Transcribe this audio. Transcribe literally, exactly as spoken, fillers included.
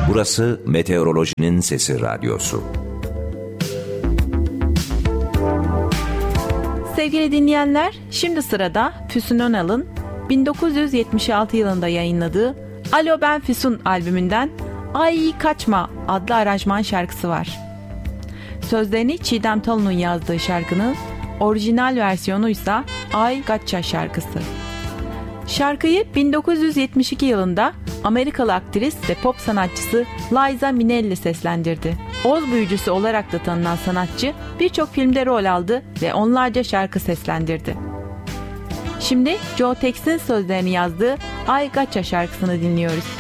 Burası Meteorolojinin Sesi Radyosu. Sevgili dinleyenler, şimdi sırada Füsun Önal'ın bin dokuz yüz yetmiş altı yılında yayınladığı Alo Ben Füsun albümünden Ay Kaçma adlı aranjman şarkısı var. Sözlerini Çiğdem Talun'un yazdığı şarkının orijinal versiyonuysa Ay Gaccia şarkısı. Şarkıyı bin dokuz yüz yetmiş iki yılında Amerikalı aktris ve pop sanatçısı Liza Minnelli seslendirdi. Oz büyücüsü olarak da tanınan sanatçı birçok filmde rol aldı ve onlarca şarkı seslendirdi. Şimdi Joe Tex'in sözlerini yazdığı Ay Gaccia şarkısını dinliyoruz.